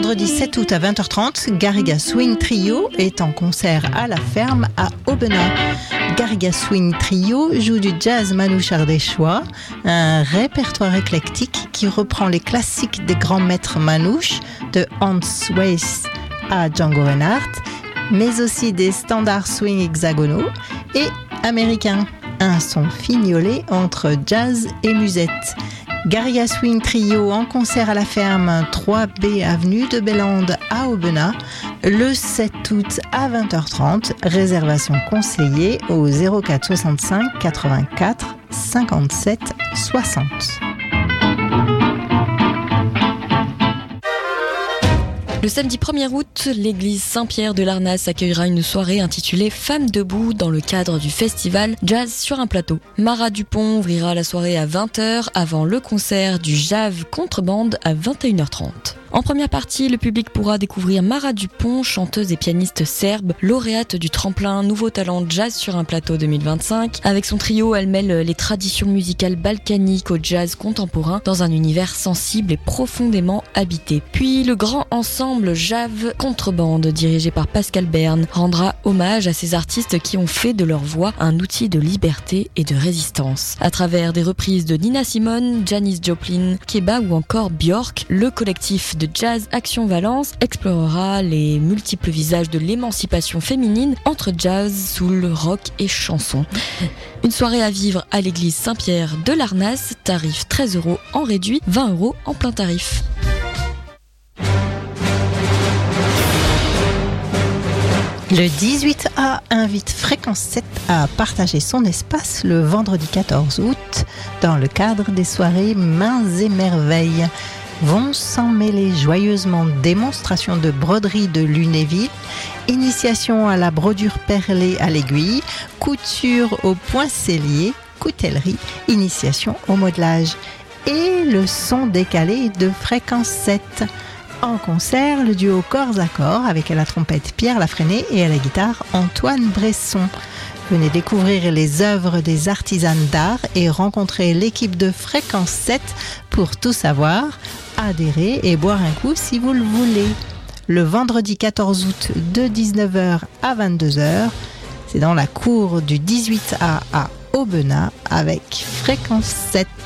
vendredi 7 août à 20h30, Garriga Swing Trio est en concert à la ferme à Aubenas. Garriga Swing Trio joue du jazz manouche ardéchois, un répertoire éclectique qui reprend les classiques des grands maîtres manouches, de Hans Weiss à Django Reinhardt, mais aussi des standards swing hexagonaux et américains. Un son fignolé entre jazz et musette. Garriga Swing Trio en concert à la ferme 3B avenue de Bellande à Aubenas le 7 août à 20h30. Réservation conseillée au 04 65 84 57 60. Le samedi 1er août, l'église Saint-Pierre de Larnas accueillera une soirée intitulée Femmes debout dans le cadre du festival Jazz sur un plateau. Mara Dupont ouvrira la soirée à 20h avant le concert du Jave Contrebande à 21h30. En première partie, le public pourra découvrir Mara Dupont, chanteuse et pianiste serbe, lauréate du tremplin Nouveau Talent Jazz sur un plateau 2025. Avec son trio, elle mêle les traditions musicales balkaniques au jazz contemporain dans un univers sensible et profondément habité. Puis le grand ensemble Jave Contrebande, dirigé par Pascal Berne, rendra hommage à ces artistes qui ont fait de leur voix un outil de liberté et de résistance. À travers des reprises de Nina Simone, Janis Joplin, Keba ou encore Björk, le collectif de Jazz Action Valence explorera les multiples visages de l'émancipation féminine entre jazz, soul, rock et chanson. Une soirée à vivre à l'église Saint-Pierre de Larnas, tarif 13 € en réduit, 20 € en plein tarif. Le 18A invite Fréquence 7 à partager son espace le vendredi 14 août dans le cadre des soirées Mains et Merveilles. Vont s'en mêler joyeusement démonstration de broderie de Lunéville, initiation à la brodure perlée à l'aiguille, couture au poincellier, coutellerie, initiation au modelage et le son décalé de Fréquence 7. En concert, le duo Corps à Corps avec à la trompette Pierre Lafresnay et à la guitare Antoine Bresson. Venez découvrir les œuvres des artisanes d'art et rencontrer l'équipe de Fréquence 7 pour tout savoir, adhérer et boire un coup si vous le voulez. Le vendredi 14 août de 19h à 22h, c'est dans la cour du 18A à Aubenas avec Fréquence 7.